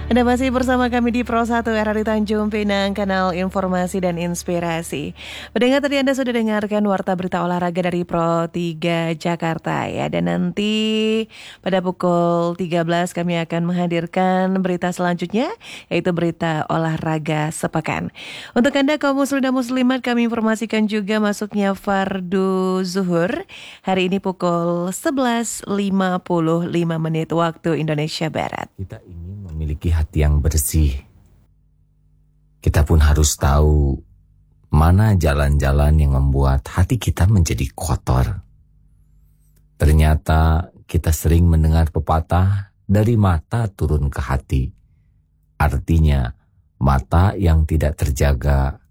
Anda masih bersama kami di Pro 1 RRI Tanjung Pinang, kanal informasi dan inspirasi. Pendengar, tadi Anda sudah dengarkan Warta Berita Olahraga dari Pro 3 Jakarta ya. Dan nanti pada pukul 13 kami akan menghadirkan berita selanjutnya, yaitu berita olahraga sepekan. Untuk Anda kaum muslim dan muslimat, kami informasikan juga masuknya Fardu Zuhur hari ini pukul 11.55 waktu Indonesia Barat. Kita ingin memiliki hati yang bersih. Kita pun harus tahu mana jalan-jalan yang membuat hati kita menjadi kotor. Ternyata kita sering mendengar pepatah dari mata turun ke hati. Artinya, mata yang tidak terjaga